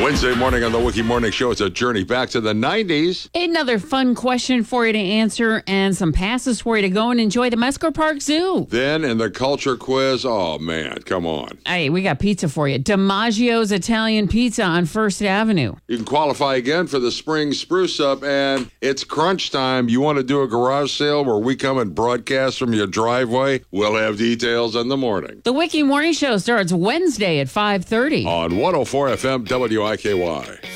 Wednesday morning on the Wiki Morning Show, it's a journey back to the 90s. Another fun question for you to answer and some passes for you to go and enjoy the Mesco Park Zoo. Then in the culture quiz, oh man, come on. Hey, we got pizza for you. DiMaggio's Italian Pizza on First Avenue. You can qualify again for the spring spruce up, and it's crunch time. You want to do a garage sale where we come and broadcast from your driveway? We'll have details in the morning. The Wiki Morning Show starts Wednesday at 5:30. On 104 FM WIKY.